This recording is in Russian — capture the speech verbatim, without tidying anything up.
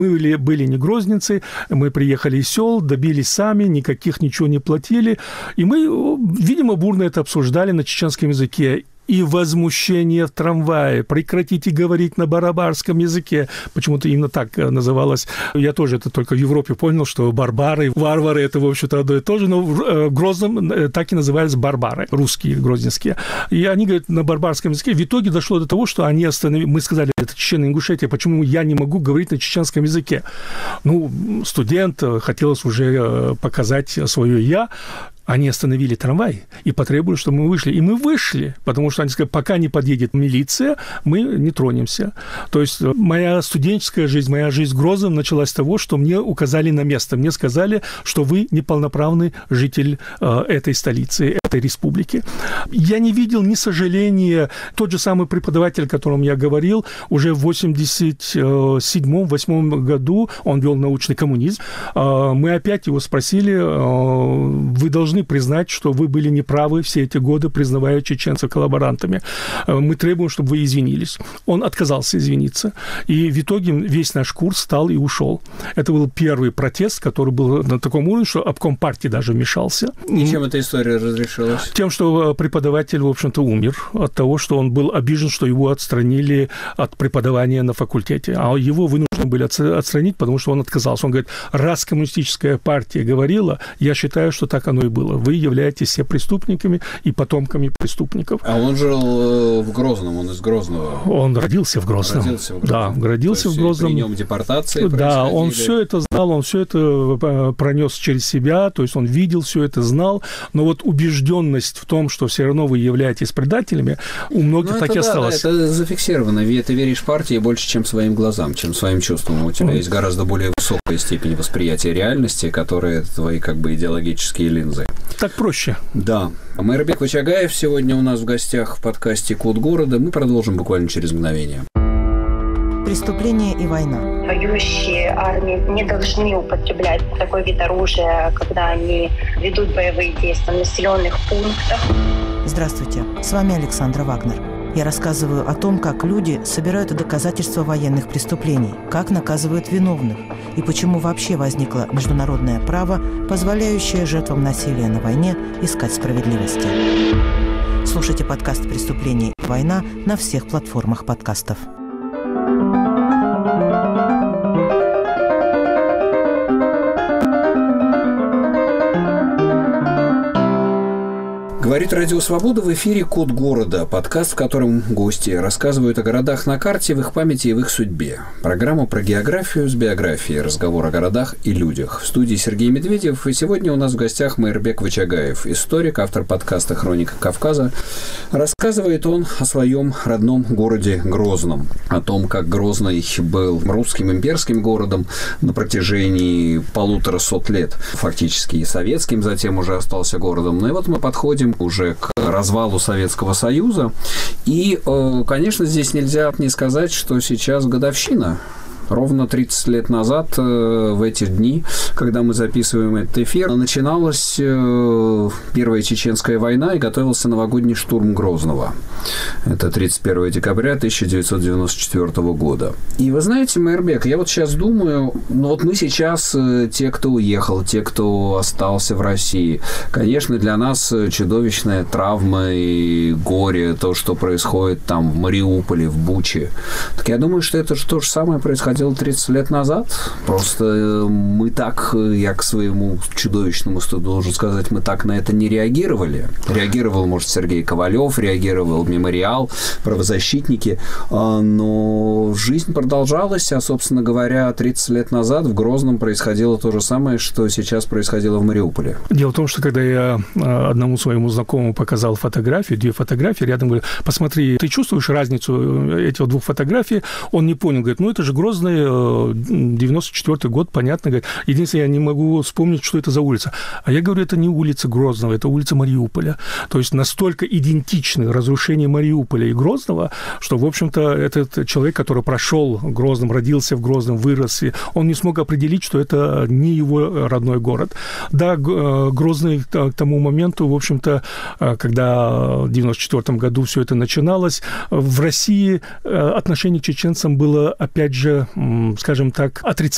Мы были, были не грозненцы, мы приехали из сел, добились сами, никаких ничего не платили. И мы, видимо, бурно это обсуждали на чеченском языке. И возмущение в трамвае. Прекратите говорить на барбарском языке. Почему-то именно так называлось. Я тоже это только в Европе понял, что барбары, варвары, это, в общем-то, одно и то же. Но в Грозном так и назывались барбары, русские, грозненские. И они говорят на барбарском языке. В итоге дошло до того, что они остановили... Мы сказали, это Чечена, Ингушетия, почему я не могу говорить на чеченском языке? Ну, студент, хотелось уже показать свое «я». Они остановили трамвай и потребовали, чтобы мы вышли. И мы вышли, потому что они сказали, пока не подъедет милиция, мы не тронемся. То есть моя студенческая жизнь, моя жизнь в Грозном началась с того, что мне указали на место. Мне сказали, что вы неполноправный житель э, этой столицы, этой республики. Я не видел ни сожаления. Тот же самый преподаватель, о котором я говорил, уже в восемьдесят седьмом восьмом году он вел научный коммунизм. Э, мы опять его спросили, э, вы должны признать, что вы были неправы все эти годы, признавая чеченцев коллаборантами. Мы требуем, чтобы вы извинились. Он отказался извиниться. И в итоге весь наш курс встал и ушел. Это был первый протест, который был на таком уровне, что обком партии даже вмешался. И чем эта история разрешилась? Тем, что преподаватель, в общем-то, умер от того, что он был обижен, что его отстранили от преподавания на факультете. А его вынуждены были отстранить, потому что он отказался. Он говорит, раз коммунистическая партия говорила, я считаю, что так оно и было. Вы являетесь все преступниками и потомками преступников. А он жил в Грозном, он из Грозного. Он родился в Грозном. Родился в Грозном. Да, родился в Грозном. При нем депортации Да, он все это знал, он все это пронес через себя, то есть он видел все это, знал, но вот убежденность в том, что все равно вы являетесь предателями, у многих ну, так и да, осталось. Да, это зафиксировано. Ты веришь партии больше, чем своим глазам, чем своим чувствам. У тебя есть гораздо более высокая степень восприятия реальности, которые твои как бы идеологические линзы. Так проще. Да. Майырбек Вачагаев сегодня у нас в гостях в подкасте «Код города». Мы продолжим буквально через мгновение. Преступление и война. Воюющие армии не должны употреблять такой вид оружия, когда они ведут боевые действия в населенных пунктах. Здравствуйте, с вами Александра Вагнер. Я рассказываю о том, как люди собирают доказательства военных преступлений, как наказывают виновных и почему вообще возникло международное право, позволяющее жертвам насилия на войне искать справедливости. Слушайте подкаст «Преступление и война» на всех платформах подкастов. Говорит Радио Свобода, в эфире «Код города», подкаст, в котором гости рассказывают о городах на карте, в их памяти и в их судьбе. Программа про географию с биографией, разговор о городах и людях. В студии Сергей Медведев, и сегодня у нас в гостях Майырбек Вачагаев, историк, автор подкаста «Хроника Кавказа». Рассказывает он о своем родном городе Грозном, о том, как Грозный был русским имперским городом на протяжении полутора сот лет, фактически и советским, затем уже остался городом. Ну и вот мы подходим уже к развалу Советского Союза. И, конечно, здесь нельзя не сказать, что сейчас годовщина. Ровно тридцать лет назад, в эти дни, когда мы записываем этот эфир, начиналась Первая Чеченская война и готовился новогодний штурм Грозного. Это тридцать первого декабря тысяча девятьсот девяносто четвёртого года. И вы знаете, Майырбек, я вот сейчас думаю, ну вот мы сейчас, те, кто уехал, те, кто остался в России, конечно, для нас чудовищная травма и горе, то, что происходит там в Мариуполе, в Буче. Так я думаю, что это же то же самое происходило тридцать лет назад. Просто мы так, я к своему чудовищному стыду должен сказать, мы так на это не реагировали. Реагировал, может, Сергей Ковалев, реагировал Мемориал, правозащитники, но жизнь продолжалась, а, собственно говоря, тридцать лет назад в Грозном происходило то же самое, что сейчас происходило в Мариуполе. Дело в том, что когда я одному своему знакомому показал фотографию, две фотографии, рядом говорю, посмотри, ты чувствуешь разницу этих двух фотографий? Он не понял, говорит, ну это же Грозный, девяносто четвёртый год, понятно, говорит. Единственное, я не могу вспомнить, что это за улица. А я говорю, это не улица Грозного, это улица Мариуполя. То есть настолько идентичны разрушения Мариуполя и Грозного, что, в общем-то, этот человек, который прошел Грозным, родился в Грозном, вырос, он не смог определить, что это не его родной город. Да, Грозный к тому моменту, в общем-то, когда в девяносто четвёртом году все это начиналось, в России отношение к чеченцам было, опять же, скажем так, отрицательное.